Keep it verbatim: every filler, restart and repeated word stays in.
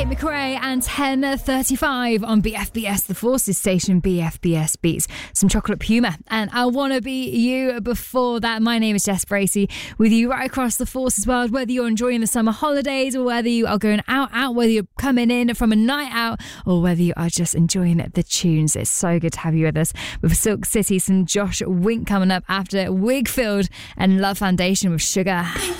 Tate McRae and ten thirty-five on B F B S, the Forces station, B F B S Beats. Some Chocolate Puma and I Wanna Be You before that. My name is Jess Bracey, with you right across the Forces world, whether you're enjoying the summer holidays or whether you are going out, out, whether you're coming in from a night out or whether you are just enjoying the tunes. It's so good to have you with us. With Silk City, some Josh Wink coming up after Wigfield and Love Foundation with Sugar.